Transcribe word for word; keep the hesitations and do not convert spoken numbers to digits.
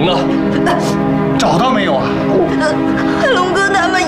呢？找到没有啊？ 龙哥他们